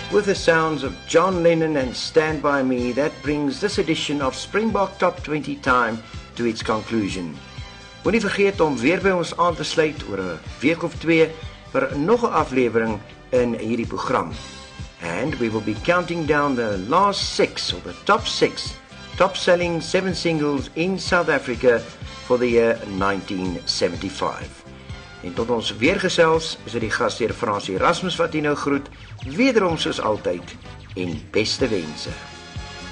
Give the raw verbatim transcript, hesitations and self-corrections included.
With the sounds of John Lennon and Stand By Me, that brings this edition of Springbok Top twenty Time to its conclusion. Moenie vergeet om weer by ons aan te sluit oor 'n week of twee vir nog 'n aflewering in hierdie program. And we will be counting down the last six, or the top six, top-selling seven singles in South Africa for the year nineteen seventy-five. En tot ons weer gesels, is dit die gasheer Fransie Erasmus wat u nou groet, wederom soos altyd, en beste wense.